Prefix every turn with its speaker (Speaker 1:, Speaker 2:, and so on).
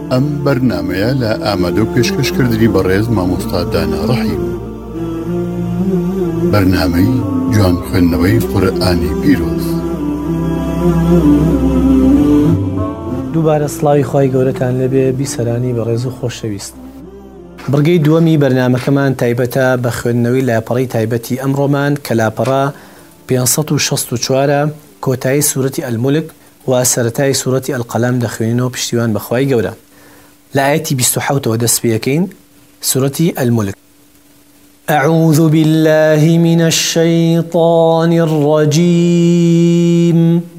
Speaker 1: ئەم بەرنامەیە لە ئامادە و پێشکەشکردنی بەڕێز مامۆستا دانا ڕەحیم. بەرنامەی جوان خوێندنەوەی قورئانی پیرۆز.
Speaker 2: دووبارە سڵاوی خوای گەورەتان لەبێ بیسەرانی بەڕێز و خۆشەویست. بڕگەی دووەمی بەرنامەکەمان تایبەتە بە خوێندنەوەی لاپەڕەی تایبەتی ئەمڕۆمان کە لاپەڕە 564 کۆتایی سوورەتی ئەلمولک و سەرەتای سوورەتی ئەلقەلەم دەخوێنینەوە پشتیوان بەخوای گەورە. لە ئایەتی 27ەوە دەست پێەکەین سوورەتی ئەلمولک. أعوذ بالله من الشيطان الرجيم